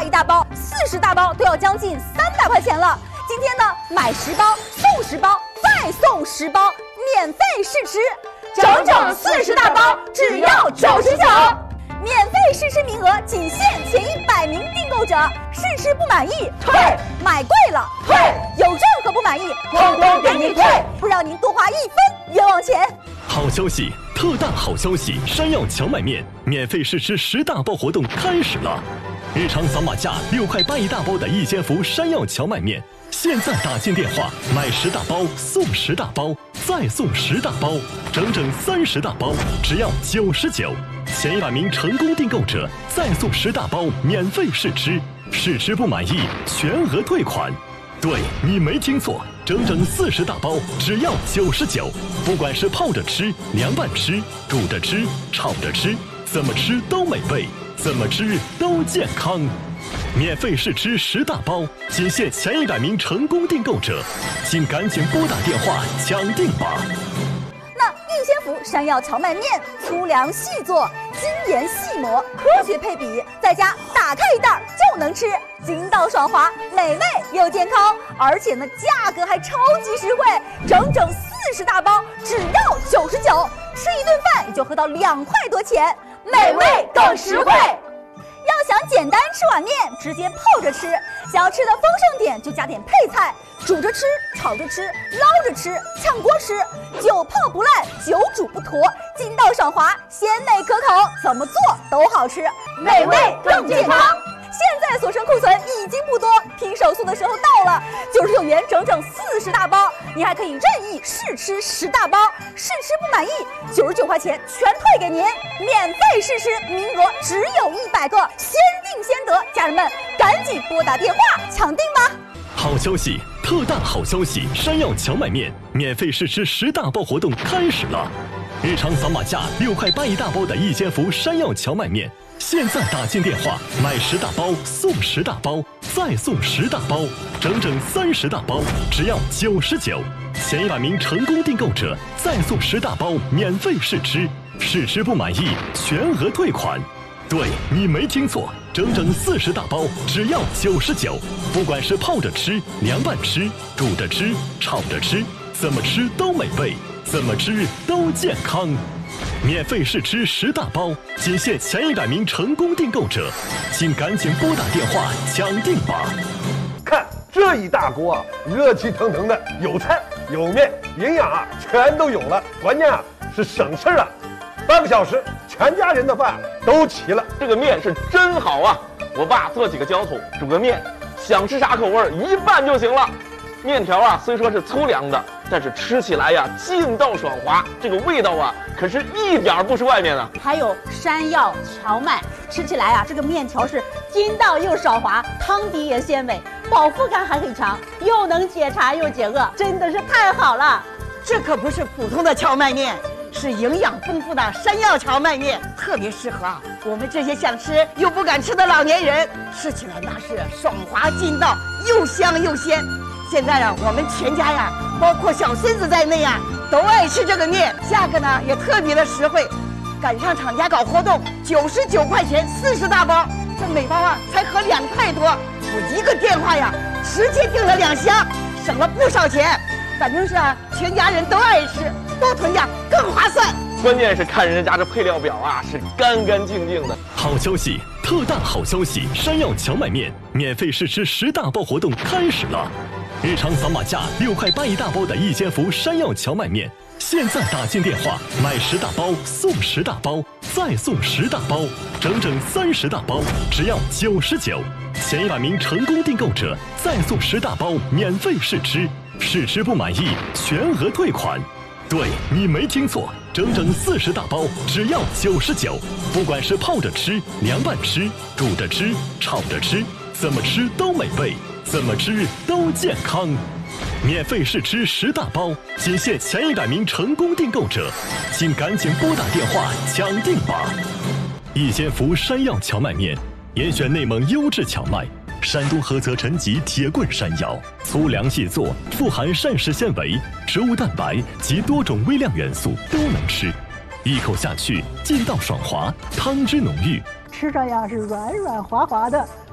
一大包，40大包都要将近300块钱了。今天呢，买10包送10包，再送10包，免费试吃，整整40大包，只要99。免费试吃名额仅限前100名订购者，试吃不满意退，买贵了退，有任何不满意统统给你退，不让您多花1分冤枉钱。 好消息，特大好消息！山药荞麦面免费试吃10大包活动开始了。日常扫码价6块8一大包的一千福山药荞麦面，现在打进电话买10大包送10大包，再送10大包，整整30大包，只要99。前100名成功订购者再送10大包免费试吃，试吃不满意全额退款。对，你没听错，整整40大包，只要99。不管是泡着吃、凉拌吃、煮着吃、炒着吃，怎么吃都美味，怎么吃都健康。免费试吃10大包，仅限前100名成功订购者，请赶紧拨打电话抢订吧。 那逸仙福山药荞麦面粗粮细做，精研细磨，科学配比，在家打开一袋就能吃，筋道爽滑，美味又健康，而且呢价格还超级实惠，整整40大包只要99，吃一顿饭也就合到2块多钱，美味更实惠。要想简单吃碗面，直接泡着吃；想要吃的丰盛点，就加点配菜，煮着吃、炒着吃、捞着吃、炝锅吃，久泡不烂，久煮不坨，筋道爽滑，鲜美可口，怎么做都好吃，美味更健康。现在所剩库存已经不多，拼手速的时候到了，99元整整40大包，你还可以任意试吃10大包，试吃不满意99块钱全退给您，免费试吃，名额只有100个，先订先得，家人们赶紧拨打电话抢订吧。 好消息，特大好消息！山药荞麦面免费试吃10大包活动开始了。日常扫码价6块8一大包的一千福山药荞麦面，现在打进电话买10大包送10大包，再送10大包，整整30大包，只要99。前100名成功订购者再送10大包免费试吃，试吃不满意全额退款。对，你没听错，整整40大包，只要99。不管是泡着吃、凉拌吃、煮着吃、炒着吃，怎么吃都美味，怎么吃都健康。免费试吃10大包，仅限前100名成功订购者，请赶紧拨打电话抢订吧。 看这一大锅，热气腾腾的，有菜有面，营养啊全都有了，关键啊是省事啊。半个小时，全家人的饭都齐了。 这个面是真好啊！我爸做几个浇头，煮个面，想吃啥口味一拌就行了。面条啊，虽说是粗粮的，但是吃起来呀劲道爽滑，这个味道啊可是一点不输外面的。 还有山药荞麦，吃起来啊这个面条是筋道又爽滑，汤底也鲜美，饱腹感还很强，又能解馋又解饿，真的是太好了。 这可不是普通的荞麦面，是营养丰富的山药荞麦面，特别适合我们这些想吃又不敢吃的老年人，吃起来那是爽滑劲道，又香又鲜。现在啊，我们全家呀，包括小孙子在内啊，都爱吃这个面，价格呢也特别的实惠，赶上厂家搞活动，99块钱40大包，这每包啊才合2块多，我一个电话呀，直接订了2箱，省了不少钱。反正是啊，全家人都爱吃，多囤点更划算。 关键是看人家这配料表啊，是干干净净的。 好消息，特大好消息！山药荞麦面免费试吃10大包活动开始了。日常扫码价6块8一大包的一千福山药荞麦面，现在打进电话买10大包送10大包，再送10大包，整整30大包，只要99。前100名成功订购者再送10大包免费试吃，试吃不满意全额退款。对，你没听错，整整40大包，只要99。不管是泡着吃、凉拌吃、煮着吃、炒着吃，怎么吃都美味，怎么吃都健康。免费试吃10大包，仅限前100名成功订购者，请赶紧拨打电话抢订吧。一千福山药荞麦面，严选内蒙优质荞麦，山东菏泽陈集铁棍山药，粗粮细做，富含膳食纤维、植物蛋白及多种微量元素，都能吃。一口下去，劲道爽滑，汤汁浓郁， 吃着呀是软软滑滑的。